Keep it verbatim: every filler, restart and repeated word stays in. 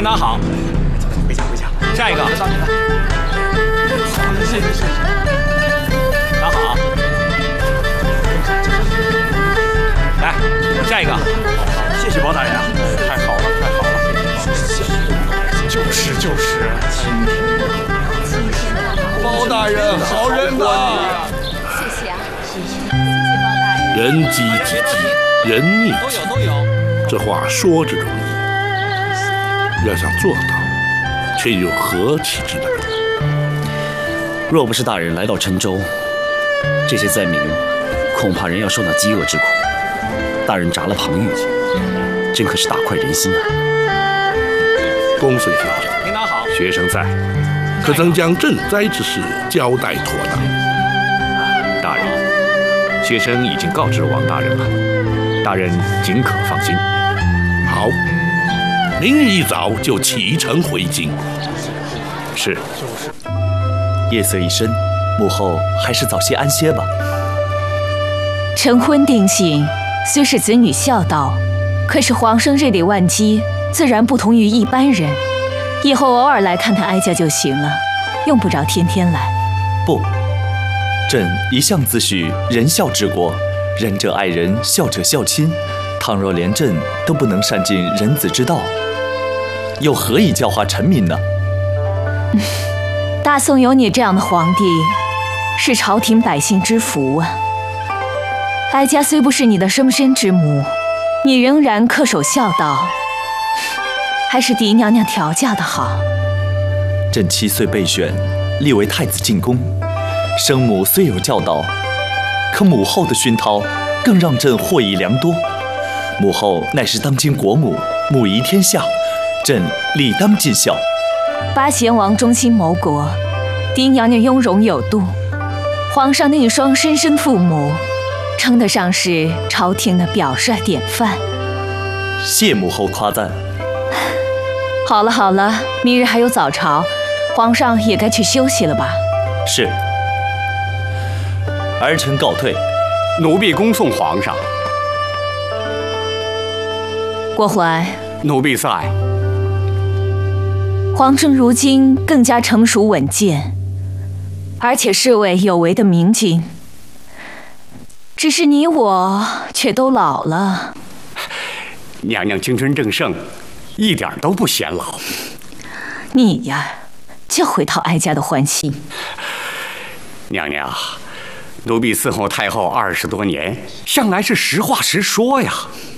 领导好。 回家回家。 下一个。好， 谢谢谢谢。 拿好。来，下一个。 谢谢包大人啊！太好了太好了。就是就是。包大人，好人呐！ 谢谢啊，谢谢谢谢包大人。 人饥己饥，人溺都己有都有。 这话说着容易，要想做到，却又何其之难。 若不是大人来到郴州，这些灾民恐怕仍要受那饥饿之苦。大人炸了庞玉，真可是大快人心啊！ 公孙先生， 领导好。 学生在，可曾将赈灾之事交代妥当？ 大人，学生已经告知了王大人了，大人尽可放心。 好，明日一早就启程回京。 是。 夜色已深，母后还是早些安歇吧。 成婚定性，虽是子女孝道，可是皇上日理万机，自然不同于一般人。以后偶尔来看看哀家就行了，用不着天天来。 不，朕一向自诩仁孝治国，仁者爱人，孝者孝亲。倘若连朕都不能善尽人子之道，又何以教化臣民呢？ 大宋有你这样的皇帝，是朝廷百姓之福啊。哀家虽不是你的生身之母，你仍然恪守孝道，还是嫡娘娘调教的好。 朕七岁被选，立为太子进宫，生母虽有教导，可母后的熏陶更让朕获益良多。母后乃是当今国母，母仪天下，朕理当尽孝。 八贤王忠心谋国，嫡娘娘雍容有度，皇上那一双莘莘父母，称得上是朝廷的表率典范。 谢母后夸赞。 好了好了，明日还有早朝，皇上也该去休息了吧？ 是。儿臣告退。 奴婢恭送皇上。 郭淮， 奴婢在。 皇上如今更加成熟稳健，而且是位有为的明君。只是你我却都老了。 娘娘青春正盛，一点都不显老。 你呀，就会讨哀家的欢心。 娘娘，奴婢伺候太后二十多年，向来是实话实说呀。